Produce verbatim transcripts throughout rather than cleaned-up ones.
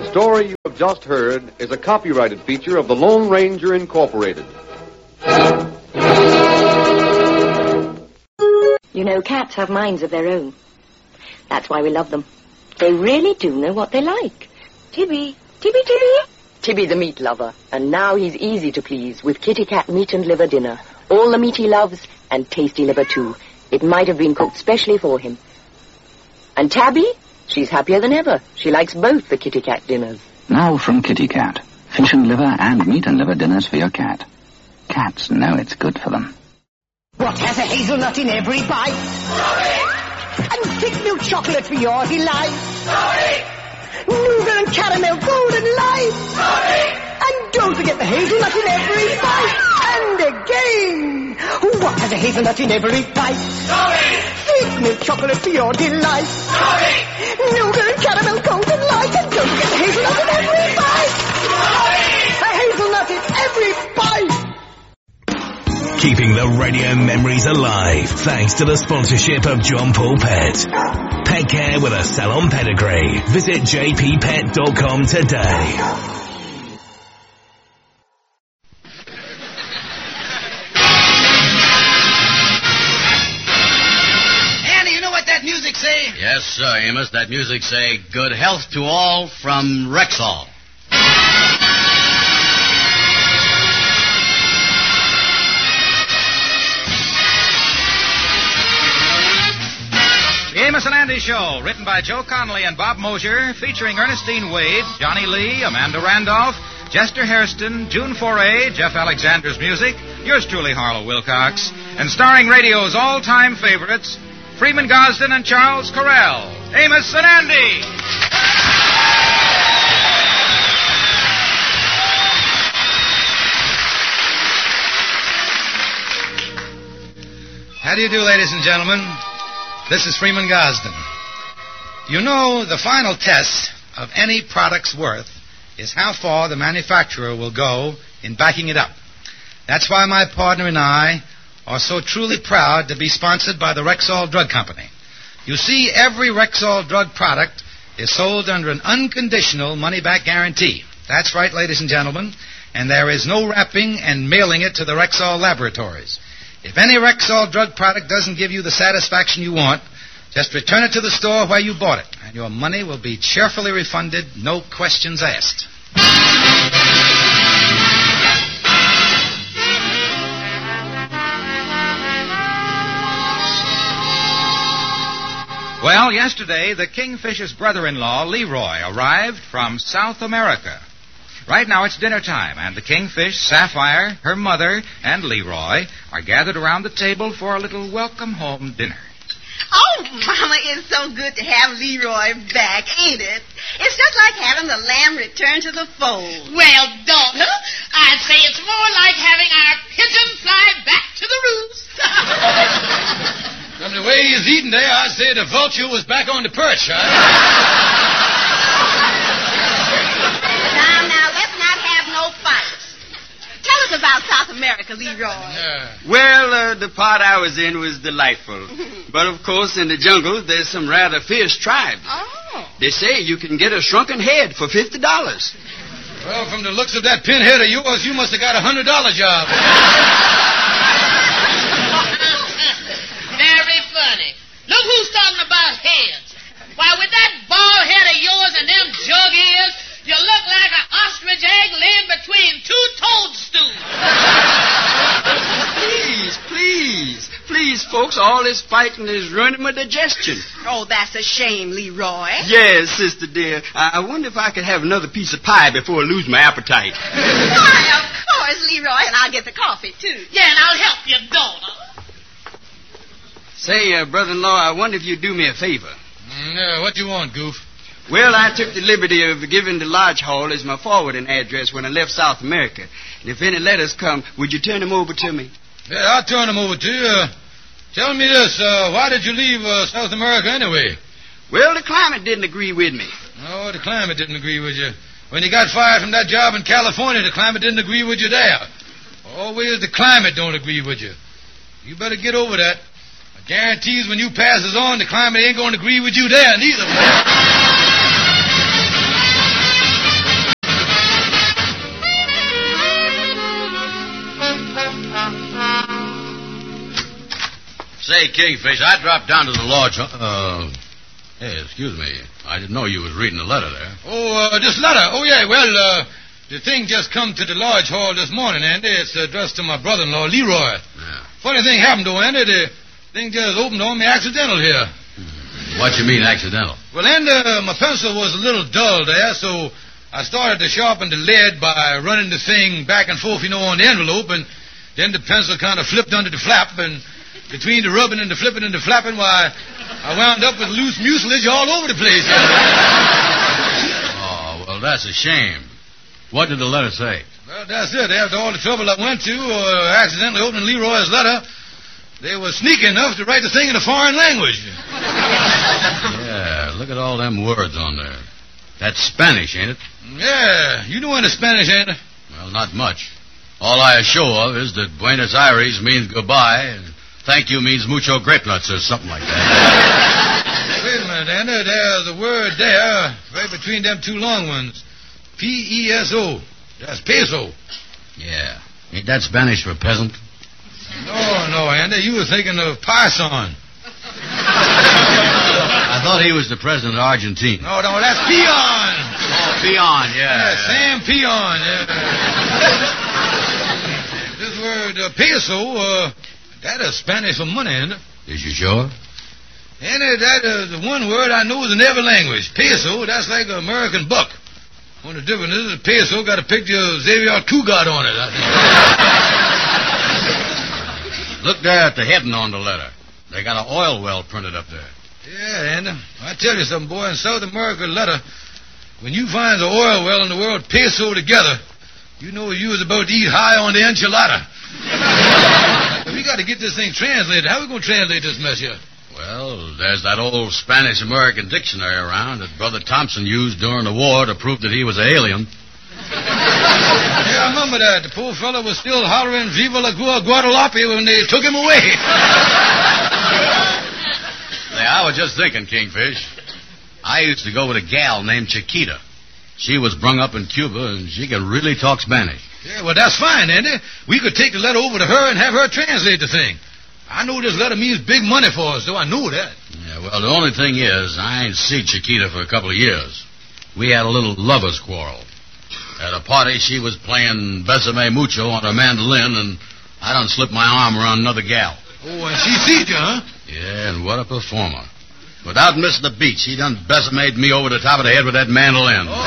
The story you have just heard is a copyrighted feature of the Lone Ranger Incorporated. You know, cats have minds of their own. That's why we love them. They really do know what they like. Tibby, Tibby, Tibby. Tibby the meat lover, and now he's easy to please with Kitty Cat meat and liver dinner. All the meat he loves, and tasty liver too. It might have been cooked specially for him. And Tabby? She's happier than ever. She likes both the Kitty Cat dinners. Now from Kitty Cat. Fish and liver and meat and liver dinners for your cat. Cats know it's good for them. What has a hazelnut in every bite? Sorry. And thick milk chocolate for your delight. Sorry. Nougat and caramel golden light. Sorry. And don't forget the hazelnut in every bite. And again. What has a hazelnut in every bite? Sorry. Thick milk chocolate for your delight. Sorry. Nougat and caramel golden light. And don't forget the hazelnut in every bite. Sorry. A hazelnut in every bite. Keeping the radio memories alive thanks to the sponsorship of John Paul Pet. Pet care with a salon pedigree. Visit j p pet dot com today. Andy, you know what that music say? Yes, sir, Amos. That music say, good health to all from Rexall. The Amos and Andy Show, written by Joe Connolly and Bob Mosier, featuring Ernestine Wade, Johnny Lee, Amanda Randolph, Jester Hairston, June Foray, Jeff Alexander's music, yours truly, Harlow Wilcox, and starring radio's all-time favorites, Freeman Gosden and Charles Correll. Amos and Andy! How do you do, ladies and gentlemen? This is Freeman Gosden. You know, the final test of any product's worth is how far the manufacturer will go in backing it up. That's why my partner and I are so truly proud to be sponsored by the Rexall Drug Company. You see, every Rexall drug product is sold under an unconditional money-back guarantee. That's right, ladies and gentlemen, and there is no wrapping and mailing it to the Rexall laboratories. If any Rexall drug product doesn't give you the satisfaction you want, just return it to the store where you bought it, and your money will be cheerfully refunded, no questions asked. Well, yesterday, the Kingfisher's brother-in-law, Leroy, arrived from South America. Right now it's dinner time, and the Kingfish, Sapphire, her mother, and Leroy are gathered around the table for a little welcome-home dinner. Oh, Mama, it's so good to have Leroy back, ain't it? It's just like having the lamb return to the fold. Well, daughter, I'd say it's more like having our pigeon fly back to the roost. From the way he's eating there, I'd say the vulture was back on the perch, huh? Now, now, let's not have no fights. Tell us about South America, Leroy. Yeah. Well, uh, the part I was in was delightful. But, of course, in the jungle, there's some rather fierce tribes. Oh. They say you can get a shrunken head for fifty dollars. Well, from the looks of that pinhead of yours, you must have got a one hundred dollar job. Very funny. Look who's talking about heads. Why, with that bald head of yours and them jug ears, you look like an ostrich egg laying between two toadstools. Please, please, please, folks, all this fighting is ruining my digestion. Oh, that's a shame, Leroy. Yes, sister dear. I, I wonder if I could have another piece of pie before I lose my appetite. Why, of course, Leroy, and I'll get the coffee, too. Yeah, and I'll help you, daughter. Say, uh, brother-in-law, I wonder if you'd do me a favor. Mm, uh, what you want, Goof? Well, I took the liberty of giving the Lodge Hall as my forwarding address when I left South America. And if any letters come, would you turn them over to me? Yeah, I'll turn them over to you. Uh, tell me this, uh, why did you leave uh, South America anyway? Well, the climate didn't agree with me. Oh, the climate didn't agree with you. When you got fired from that job in California, the climate didn't agree with you there. Always the climate don't agree with you. You better get over that. I guarantees when you passes on, the climate ain't going to agree with you there neither. Say, Kingfish, I dropped down to the lodge. Uh, hey, excuse me. I didn't know you was reading a letter there. Oh, uh, this letter? Oh, yeah, well, uh, the thing just come to the lodge hall this morning, Andy. It's addressed to my brother-in-law, Leroy. Yeah. Funny thing happened, though, Andy. The thing just opened on me accidental here. What you mean, accidental? Well, Andy, uh, my pencil was a little dull there, so I started to sharpen the lead by running the thing back and forth, you know, on the envelope, and then the pencil kind of flipped under the flap, and between the rubbing and the flipping and the flapping, why, I wound up with loose mucilage all over the place. Oh, well, that's a shame. What did the letter say? Well, that's it. After all the trouble I went to, uh, accidentally opening Leroy's letter, they were sneaky enough to write the thing in a foreign language. Yeah, look at all them words on there. That's Spanish, ain't it? Yeah, you know any Spanish, ain't it? Well, not much. All I show of is that Buenos Aires means goodbye, and thank you means mucho grape nuts or something like that. Wait a minute, Andy. There's a word there, right between them two long ones. P E S O. That's peso. Yeah. Ain't that Spanish for peasant? No, no, Andy. You were thinking of Pison. I thought he was the president of Argentina. No, no, that's Peon. Oh, Peon, yeah. Yeah, Sam Peon. Yeah. This word uh, peso, uh, that is Spanish for money, isn't it? Is you sure? Andy, that is the one word I know is in every language. Peso, that's like an American buck. Only difference is the peso got a picture of Xavier Cugat on it. Look there at the heading on the letter. They got an oil well printed up there. Yeah, Andy. I tell you something, boy. In South America, letter, when you find the oil well and the word peso together, you know you was about to eat high on the enchilada. We got to get this thing translated. How are we going to translate this mess here? Well, there's that old Spanish-American dictionary around that Brother Thompson used during the war to prove that he was an alien. Yeah, I remember that. The poor fellow was still hollering Viva la Guadalupe when they took him away. Hey, I was just thinking, Kingfish. I used to go with a gal named Chiquita. She was brung up in Cuba, and she could really talk Spanish. Yeah, well, that's fine, Andy. We could take the letter over to her and have her translate the thing. I know this letter means big money for us, though. I know that. Yeah, well, the only thing is, I ain't seen Chiquita for a couple of years. We had a little lover's quarrel. At a party, she was playing Besame Mucho on her mandolin, and I done slipped my arm around another gal. Oh, and she seed you, huh? Yeah, and what a performer. Without missing the beat, she done besamed me over the top of the head with that mandolin. Oh.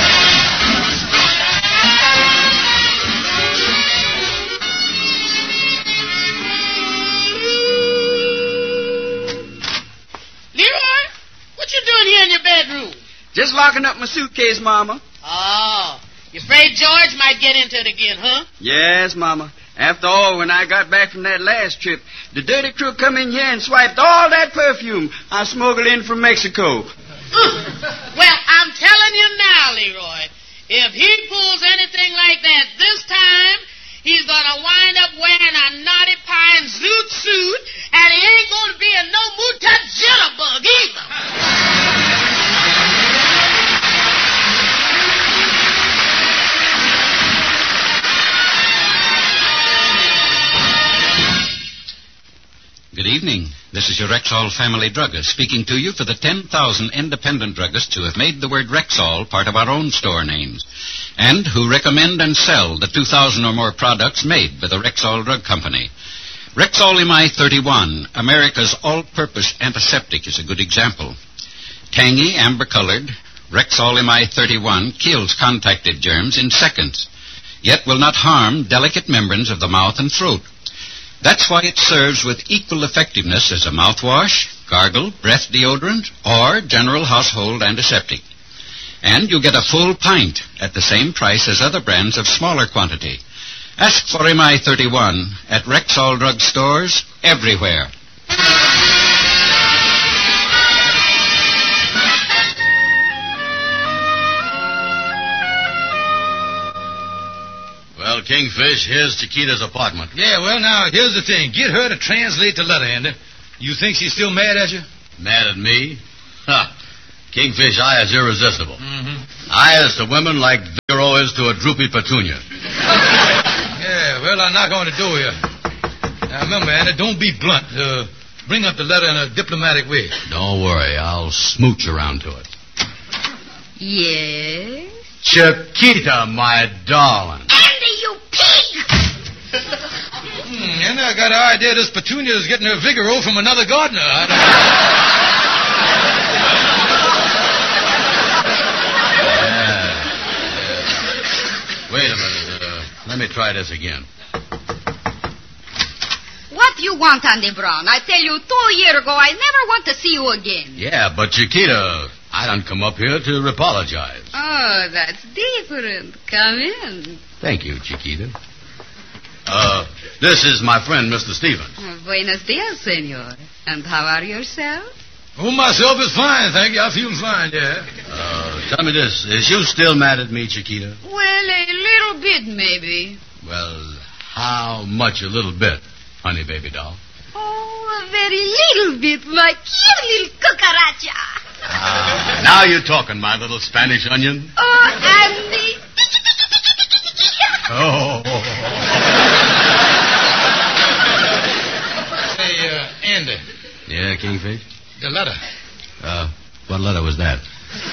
Leroy, what you doing here in your bedroom? Just locking up my suitcase, Mama. Oh, you afraid George might get into it again, huh? Yes, Mama. After all, when I got back from that last trip, the dirty crook come in here and swiped all that perfume I smuggled in from Mexico. Well, I'm telling you now, Leroy, if he pulls anything like that this time, he's going to wind up wearing a naughty pine zoot suit, and he ain't going to be a no muta jitterbug either. Good evening. This is your Rexall family druggist speaking to you for the ten thousand independent druggists who have made the word Rexall part of our own store names and who recommend and sell the two thousand or more products made by the Rexall Drug Company. Rexall M I thirty-one, America's all-purpose antiseptic, is a good example. Tangy, amber-colored, Rexall M I thirty-one kills contacted germs in seconds, yet will not harm delicate membranes of the mouth and throat. That's why it serves with equal effectiveness as a mouthwash, gargle, breath deodorant, or general household antiseptic. And you get a full pint at the same price as other brands of smaller quantity. Ask for M I thirty-one at Rexall drug stores everywhere. Well, Kingfish, here's Chiquita's apartment. Yeah, well, now, here's the thing. Get her to translate the letter, Andy. You think she's still mad at you? Mad at me? Ha! Kingfish eye is irresistible. Mm-hmm. I is to women like Figaro is to a droopy petunia. Yeah, well, I'm not going to do you. Now, remember, Andy, don't be blunt. Uh, bring up the letter in a diplomatic way. Don't worry. I'll smooch around to it. Yes? Chiquita, my darling. Andy, you pig! Hmm, and I got an idea this Petunia is getting her Vigoro from another gardener. I don't... yeah. Wait a minute. Uh, let me try this again. What you want, Andy Brown? I tell you, two years ago, I never want to see you again. Yeah, but Chiquita, I don't come up here to apologize. Oh, that's different. Come in. Thank you, Chiquita. Uh, this is my friend, Mister Stevens. Uh, buenos dias, senor. And how are yourself? Oh, myself is fine, thank you. I feel fine, yeah. Uh, tell me this. Is you still mad at me, Chiquita? Well, a little bit, maybe. Well, how much a little bit, honey baby doll? Oh, a very little bit, my cute little cucaracha. Ah, now you're talking, my little Spanish onion. Oh, Andy. Oh. Hey, uh, Andy. Yeah, Kingfish? The letter. Uh, what letter was that?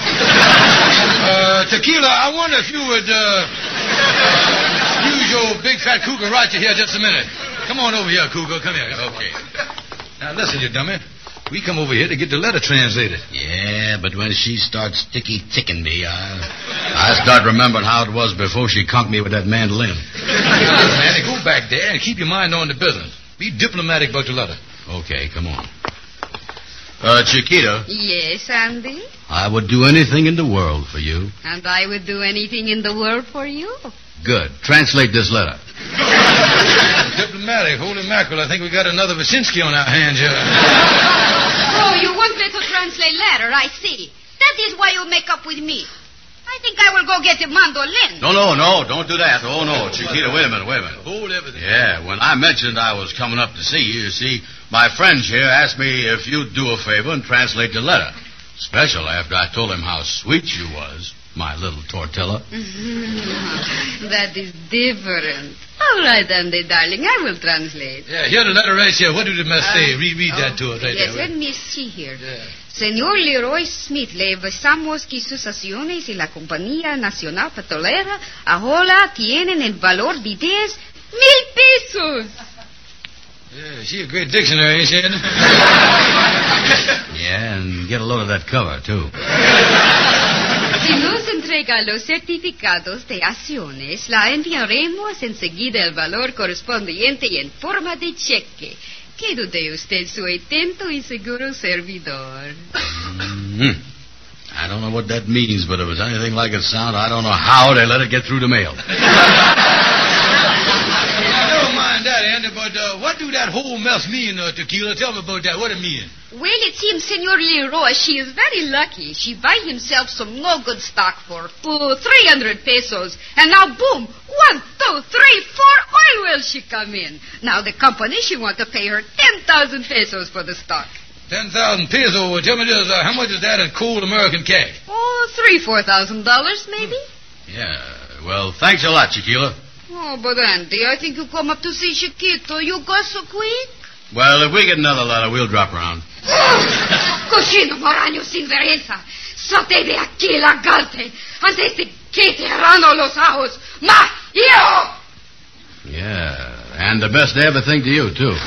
Uh, Tequila, I wonder if you would, uh, uh use your big fat cucaracha here just a minute. Come on over here, Cougar. Come here. Okay. Now, listen, you dummy. We come over here to get the letter translated. Yeah, but when she starts sticky-ticking me, I, I start remembering how it was before she conked me with that mandolin. Man, go back there and keep your mind on the business. Be diplomatic about the letter. Okay, come on. Uh, Chiquita. Yes, Andy? I would do anything in the world for you. And I would do anything in the world for you. Good. Translate this letter. Diplomatic. Holy mackerel. I think we got another Wyszynski on our hands here. Oh, you want me to translate letter, I see. That is why you make up with me. I think I will go get a mandolin. No, no, no. Don't do that. Oh, no. Chiquita, wait a minute, wait a minute. Hold everything. Yeah, when I mentioned I was coming up to see you, you see, my friends here asked me if you'd do a favor and translate the letter. Special after I told him how sweet you was, my little tortilla. That is different. All right, Andy, darling, I will translate. Yeah, here the letter right here. What did it must uh, say? Read, read oh, that to us right yes, there. Yes, let me see here. Yeah. Señor Leroy Smith, le avisamos que sus acciones en la Compañía Nacional Petrolera ahora tienen el valor de diez mil pesos. Yeah, she's a great dictionary, ain't she? Yeah, and get a load of that cover, too. Si nos entrega los certificados de acciones, la enviaremos enseguida el valor correspondiente y en forma de cheque. Quede usted su atento y seguro servidor. Mm-hmm. I don't know what that means, but if it's anything like it sounds, I don't know how they let it get through the mail. Never mind that, Andy, but uh, what do that whole mess mean, uh, Tequila? Tell me about that. What it mean? Well, it seems Senor Leroy, she is very lucky. She buy himself some no-good stock for uh, three hundred pesos. And now, boom, one, two, three, four oil wells she come in. Now, the company, she want to pay her ten thousand pesos for the stock. ten thousand pesos? Well, tell me this, uh, how much is that in cold American cash? Oh, three, four thousand dollars, maybe. Yeah, well, thanks a lot, Chiquila. Oh, but Andy, I think you come up to see Chiquito. You go so quick. Well, if we get another letter, we'll drop around. Cochino moraño sin vergüenza. Salte de aquí, lagarto, antes de que te arrando los ojos. ¡Ma! ¡Yo! Yeah, and the best to ever think to you, too.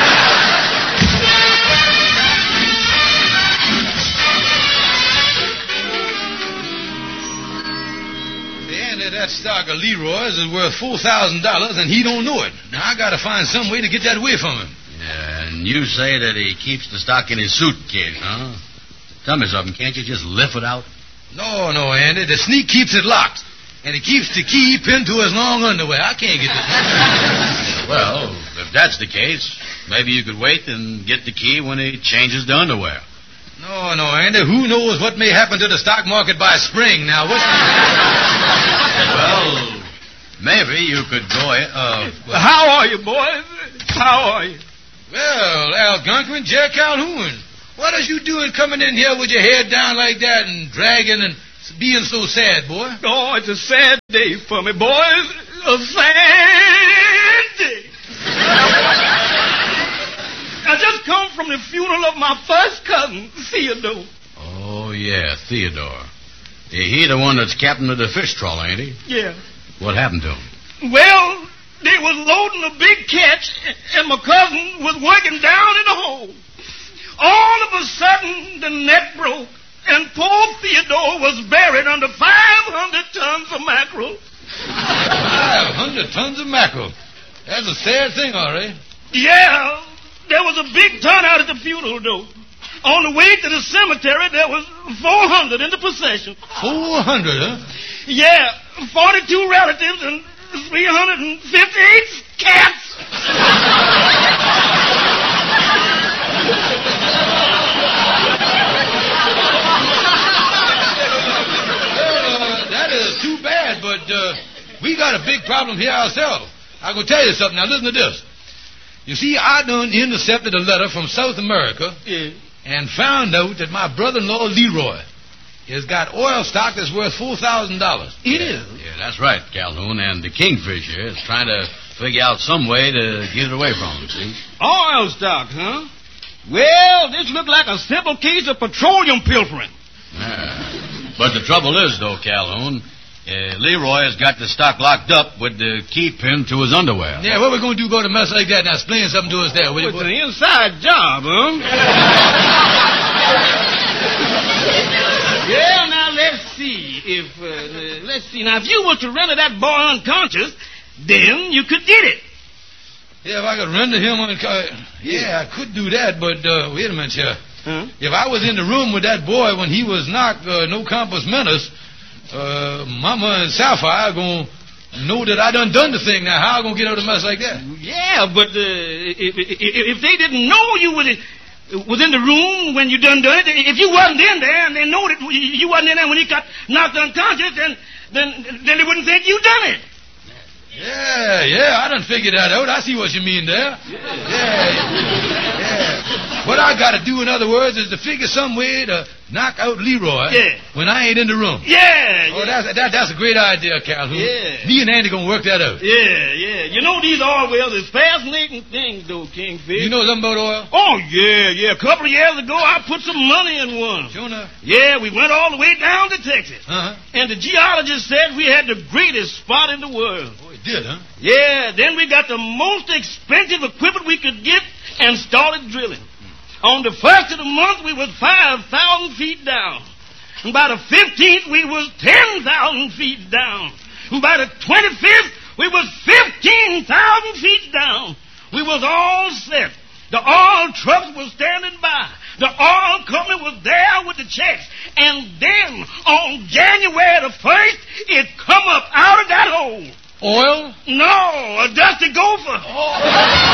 That stock of Leroy's is worth four thousand dollars, and he don't know it. Now, I got to find some way to get that away from him. Yeah, and you say that he keeps the stock in his suitcase, huh? Tell me something. Can't you just lift it out? No, no, Andy. The sneak keeps it locked, and he keeps the key pinned to his long underwear. I can't get it. Well, if that's the case, maybe you could wait and get the key when he changes the underwear. No, no, Andy. Who knows what may happen to the stock market by spring? Now, what... Well, maybe you could go... Uh, well, how are you, boys? How are you? Well, Algonquin, Jack Calhoun, what are you doing coming in here with your head down like that and dragging and being so sad, boy? Oh, it's a sad day for me, boys. A sad day. I just come from the funeral of my first cousin, Theodore. Oh, yeah, Theodore. Yeah, he the one that's captain of the fish trawler, ain't he? Yeah. What happened to him? Well, they was loading a big catch, and my cousin was working down in the hole. All of a sudden, the net broke, and poor Theodore was buried under five hundred tons of mackerel. five hundred tons of mackerel. That's a sad thing, all right. Yeah, there was a big turnout at the funeral, though. On the way to the cemetery, there was four hundred in the procession. four hundred, huh? Yeah, forty-two relatives and three hundred fifty-eight cats. Too bad, but uh, we got a big problem here ourselves. I'm going to tell you something. Now, listen to this. You see, I done intercepted a letter from South America yeah. and found out that my brother-in-law, Leroy, has got oil stock that's worth four thousand dollars. Yeah. Yeah, that's right, Calhoun. And the Kingfisher is trying to figure out some way to get it away from him, see? Oil stock, huh? Well, this looked like a simple case of petroleum pilfering. Yeah. But the trouble is, though, Calhoun, Uh, Leroy has got the stock locked up with the key pin to his underwear. Yeah, what we going to do about a mess like that? Now, explain something to us there, will you? It's an inside job, huh? Yeah, now, let's see. If, uh, let's see. Now, if you were to render that boy unconscious, then you could get it. Yeah, if I could render him unconscious. Yeah, I could do that, but, uh, wait a minute, sir. Huh? If I was in the room with that boy when he was knocked, uh, no compos mentis, Uh, Mama and Sapphire are going to know that I done done the thing. Now, how I going to get out of a mess like that? Yeah, but uh, if, if, if they didn't know you was in, was in the room when you done done it, if you wasn't in there and they know that you wasn't in there when he got knocked unconscious, then then then they wouldn't think you done it. Yeah, yeah, I done figured that out. I see what you mean there. Yeah, yeah. What I got to do, in other words, is to figure some way to knock out Leroy yeah. when I ain't in the room. Yeah, Oh, yeah. that's, that, that's a great idea, Calhoun. Yeah. Me and Andy going to work that out. Yeah, yeah. You know these oil wells is fascinating things, though, Kingfish. You know something about oil? Oh, yeah, yeah. A couple of years ago, I put some money in one. Sure enough. Yeah, we went all the way down to Texas. Uh-huh. And the geologist said we had the greatest spot in the world. Oh, he did, huh? Yeah, then we got the most expensive equipment we could get and started drilling. On the first of the month, we was five thousand feet down. And by the fifteenth, we was ten thousand feet down. And by the twenty-fifth, we was fifteen thousand feet down. We was all set. The oil trucks was standing by. The oil company was there with the checks. And then, on January the first, it come up out of that hole. Oil? No, a dusty gopher. Oh.